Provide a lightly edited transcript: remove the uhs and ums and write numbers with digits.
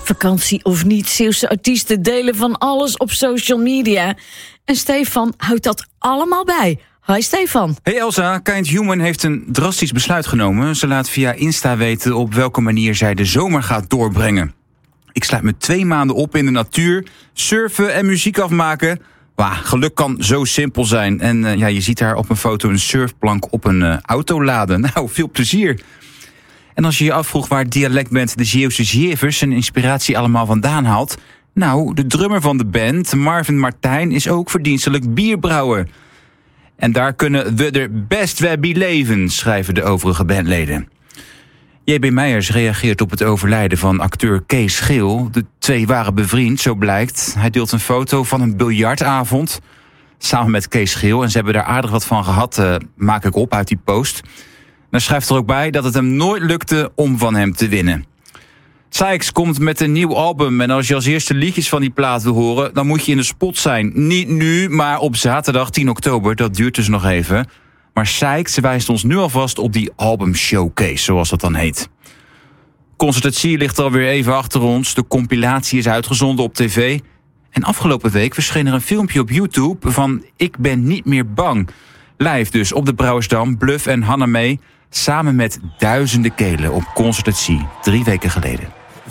Vakantie of niet, Zeeuwse artiesten delen van alles op social media. En Stefan houdt dat allemaal bij. Hi Stefan. Hey Elsa, Kind Human heeft een drastisch besluit genomen. Ze laat via Insta weten op welke manier zij de zomer gaat doorbrengen. Ik sluit me 2 maanden op in de natuur, surfen en muziek afmaken. Geluk kan zo simpel zijn. En je ziet daar op een foto een surfplank op een auto laden. Nou, veel plezier. En als je je afvroeg waar dialectband de Zeeuwse Zjevers zijn inspiratie allemaal vandaan haalt. Nou, de drummer van de band, Marvin Martijn, is ook verdienstelijk bierbrouwer. En daar kunnen we er best wel bij leven, schrijven de overige bandleden. J.B. Meijers reageert op het overlijden van acteur Kees Geel. De 2 waren bevriend, zo blijkt. Hij deelt een foto van een biljartavond samen met Kees Geel. En ze hebben daar aardig wat van gehad, maak ik op uit die post. Dan schrijft er ook bij dat het hem nooit lukte om van hem te winnen. Sykes komt met een nieuw album en als je als eerste liedjes van die plaat wil horen, dan moet je in de spot zijn. Niet nu, maar op zaterdag 10 oktober, dat duurt dus nog even. Maar Sykes wijst ons nu alvast op die album showcase, zoals dat dan heet. Concertatie ligt alweer even achter ons, de compilatie is uitgezonden op tv. En afgelopen week verscheen er een filmpje op YouTube van Ik ben niet meer bang. Live dus op de Brouwersdam, Bluff en Hannah May, samen met duizenden kelen op Concertatie 3 weken geleden.